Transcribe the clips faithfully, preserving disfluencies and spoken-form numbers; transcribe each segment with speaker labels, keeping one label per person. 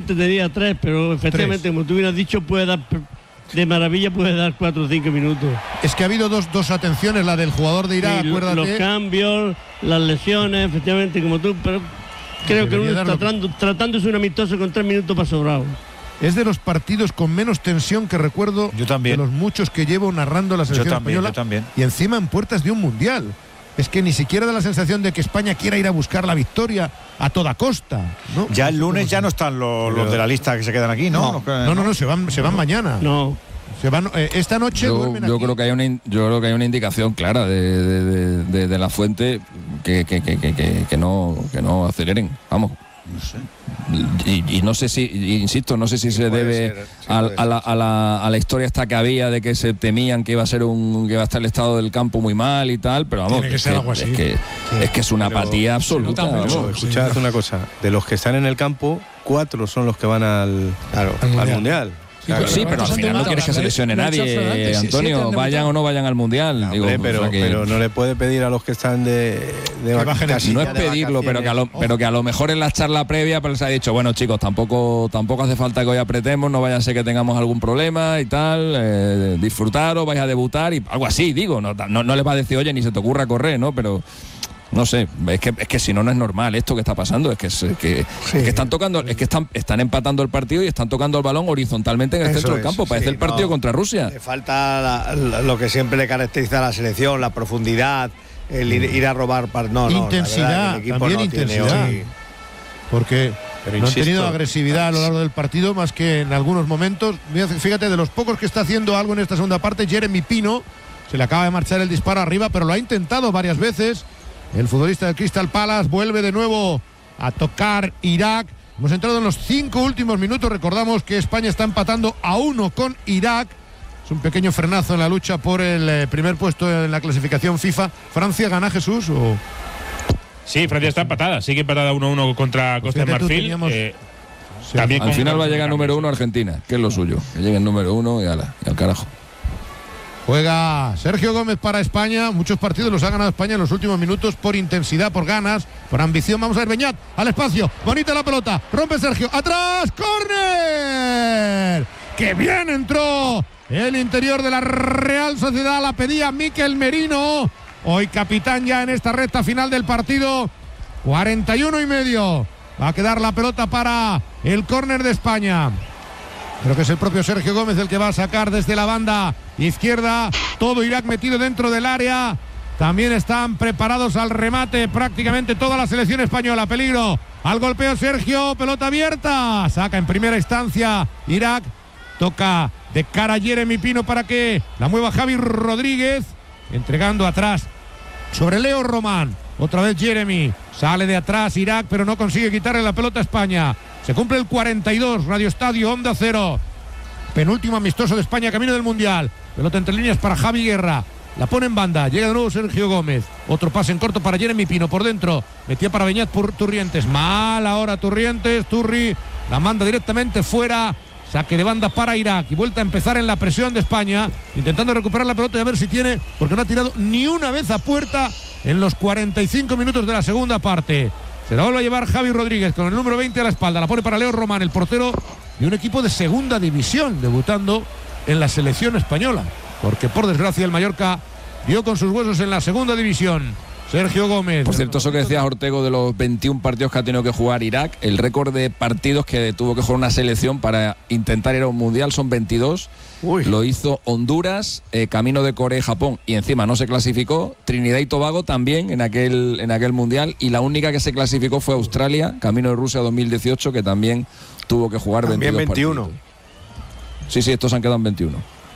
Speaker 1: te diría tres, pero efectivamente, tres. Como tú hubieras dicho, puede dar de maravilla, puede dar cuatro o cinco minutos.
Speaker 2: Es que ha habido dos, dos atenciones, la del jugador de Irak,
Speaker 1: sí,
Speaker 2: acuérdate.
Speaker 1: Los cambios, las lesiones, efectivamente, como tú, pero creo que uno está tratando, tratándose un amistoso con tres minutos para sobrado.
Speaker 2: Es de los partidos con menos tensión que recuerdo.
Speaker 3: Yo también.
Speaker 2: De los muchos que llevo narrando la selección
Speaker 3: yo también,
Speaker 2: española.
Speaker 3: Yo también.
Speaker 2: Y encima en puertas de un mundial. Es que ni siquiera da la sensación de que España quiera ir a buscar la victoria a toda costa, ¿no?
Speaker 3: Ya el lunes ya no están los, los de la lista que se quedan aquí, ¿no?
Speaker 2: No, no, no, no se van, se van mañana.
Speaker 1: No.
Speaker 2: Se van, eh, esta noche
Speaker 4: yo,
Speaker 2: duermen
Speaker 4: yo
Speaker 2: aquí.
Speaker 4: creo que hay una yo creo que hay una indicación clara de, de, de, de, de la fuente que, que, que, que, que, que no que no aceleren, vamos.
Speaker 3: No sé.
Speaker 4: Y, y no sé si, insisto, no sé si se debe
Speaker 5: ser, sí
Speaker 4: a, a, la, a, la, a la historia esta que había de que se temían que iba a ser un que iba a estar el estado del campo muy mal y tal, pero vamos,
Speaker 2: Tiene que
Speaker 4: es,
Speaker 2: ser
Speaker 4: que,
Speaker 2: algo así.
Speaker 4: es que
Speaker 2: Sí.
Speaker 4: es que es una
Speaker 5: Pero
Speaker 4: apatía absoluta.
Speaker 5: Pero,
Speaker 4: vamos.
Speaker 5: escuchad una cosa, de los que están en el campo, cuatro son los que van al,
Speaker 2: Claro,
Speaker 5: al
Speaker 2: mundial.
Speaker 5: mundial.
Speaker 4: Sí, pero, sí, pero al final no quieres que se lesione nadie, Antonio, vayan o no vayan al mundial.
Speaker 5: No,
Speaker 4: Digo,
Speaker 5: hombre, pero,
Speaker 4: o sea que,
Speaker 5: pero no le puede pedir a los que están de, de
Speaker 2: vacaciones.
Speaker 4: no es pedirlo, pero que, a lo, pero que a lo mejor en la charla previa pues, se ha dicho, bueno chicos, tampoco tampoco hace falta que hoy apretemos, no vaya a ser que tengamos algún problema y tal, eh, disfrutar o vais a debutar y algo así, digo, no, no, no les va a decir, oye, ni se te ocurra correr, ¿no? Pero no sé, es que es que si no no es normal esto que está pasando, es que es, que, sí. es que están tocando, es que están están empatando el partido y están tocando el balón horizontalmente en el
Speaker 5: Eso
Speaker 4: centro
Speaker 5: es,
Speaker 4: del campo, parece
Speaker 5: sí,
Speaker 4: el partido
Speaker 5: no,
Speaker 4: contra Rusia.
Speaker 6: Le falta la, la, lo que siempre le caracteriza a la selección, la profundidad, el ir, ir a robar par, no,
Speaker 2: intensidad,
Speaker 6: no, el equipo
Speaker 2: también
Speaker 6: no
Speaker 2: intensidad.
Speaker 6: Tiene hoy,
Speaker 2: porque
Speaker 5: pero
Speaker 2: no
Speaker 5: insisto,
Speaker 2: han tenido agresividad a lo largo del partido más que en algunos momentos. Fíjate, de los pocos que está haciendo algo en esta segunda parte, Jeremy Pino, se le acaba de marchar el disparo arriba, pero lo ha intentado varias veces. El futbolista del Crystal Palace vuelve de nuevo a tocar Irak. Hemos entrado en los cinco últimos minutos. Recordamos que España está empatando a uno con Irak. Es un pequeño frenazo en la lucha por el eh, primer puesto en la clasificación FIFA. ¿Francia gana, Jesús? O...
Speaker 7: Sí, Francia está empatada. Sigue empatada uno a uno contra Costa de Marfil.
Speaker 2: Teníamos...
Speaker 7: Eh,
Speaker 2: sí,
Speaker 7: también
Speaker 4: al final va a llegar
Speaker 7: con
Speaker 4: número uno Argentina, que es lo suyo. Que llegue el número uno y, ala, y al carajo.
Speaker 2: Juega Sergio Gómez para España. Muchos partidos los ha ganado España en los últimos minutos por intensidad, por ganas, por ambición. Vamos a ver, Beñat al espacio. Bonita la pelota. Rompe Sergio. ¡Atrás! ¡Córner! ¡Qué bien entró! El interior de la Real Sociedad la pedía Mikel Merino. Hoy capitán ya en esta recta final del partido. cuarenta y uno y medio. Va a quedar la pelota para el córner de España. Creo que es el propio Sergio Gómez el que va a sacar desde la banda izquierda. Todo Irak metido dentro del área. También están preparados al remate prácticamente toda la selección española. Peligro al golpeo Sergio. Pelota abierta. Saca en primera instancia Irak. Toca de cara a Jeremy Pino para que la mueva Javi Rodríguez. Entregando atrás sobre Leo Román. Otra vez Jeremy. Sale de atrás Irak, pero no consigue quitarle la pelota a España. Se cumple el cuarenta y dos, Radio Estadio, Onda Cero. Penúltimo amistoso de España, camino del Mundial. Pelota entre líneas para Javi Guerra. La pone en banda, llega de nuevo Sergio Gómez. Otro pase en corto para Jeremy Pino por dentro. Metía para Beñat por Turrientes. Mal ahora Turrientes, Turri. La manda directamente fuera. Saque de banda para Irak y vuelta a empezar en la presión de España. Intentando recuperar la pelota y a ver si tiene, porque no ha tirado ni una vez a puerta en los cuarenta y cinco minutos de la segunda parte. Se la vuelve a llevar Javi Rodríguez con el número veinte a la espalda. La pone para Leo Román, el portero de un equipo de segunda división, debutando en la selección española. Porque por desgracia el Mallorca dio con sus huesos en la segunda división. Sergio Gómez.
Speaker 4: Por cierto, eso que decías, Ortego, de los veintiún partidos que ha tenido que jugar Irak, el récord de partidos que tuvo que jugar una selección para intentar ir a un mundial son veintidós. Uy. Lo hizo Honduras, eh, camino de Corea y Japón, y encima no se clasificó. Trinidad y Tobago también en aquel, en aquel mundial, y la única que se clasificó fue Australia, camino de Rusia dos mil dieciocho, que también tuvo que jugar
Speaker 6: también
Speaker 4: veintidós
Speaker 6: veintiuno.
Speaker 4: partidos. Sí, sí, estos han quedado en veintiuno.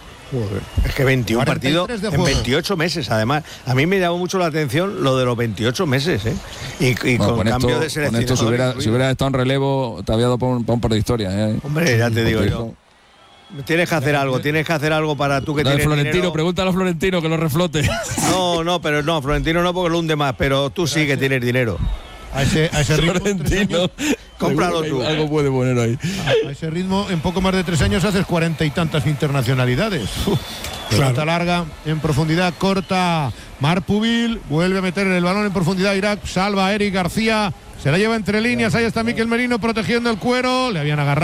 Speaker 6: Es que veintiún partidos en veintiocho meses, además. A mí me llamó mucho la atención lo de los veintiocho meses, ¿eh? Y, y
Speaker 4: bueno,
Speaker 6: con,
Speaker 4: con
Speaker 6: cambio
Speaker 4: esto,
Speaker 6: de selección.
Speaker 4: Con esto, si hubiera, si hubiera estado en relevo, te había dado para un, para un par de historias, ¿eh?
Speaker 6: Hombre, ya te digo yo. Tienes que hacer algo, tienes que hacer algo para tú que
Speaker 4: no,
Speaker 6: tienes
Speaker 4: Florentino,
Speaker 6: dinero.
Speaker 4: Pregúntale a Florentino que lo reflote.
Speaker 6: No, no, pero no, Florentino no porque lo hunde más, pero tú sí que tienes dinero.
Speaker 2: A ese, a ese ritmo,
Speaker 4: Florentino,
Speaker 6: cómpralo tú.
Speaker 4: Algo puede poner ahí.
Speaker 2: A, a ese ritmo, en poco más de tres años haces cuarenta y tantas internacionalidades. Uf, pelota claro. Larga, en profundidad corta. Marpubil vuelve a meter el balón en profundidad. Irak salva a Eric García. Se la lleva entre líneas. Ahí está Mikel Merino protegiendo el cuero. Le habían agarrado.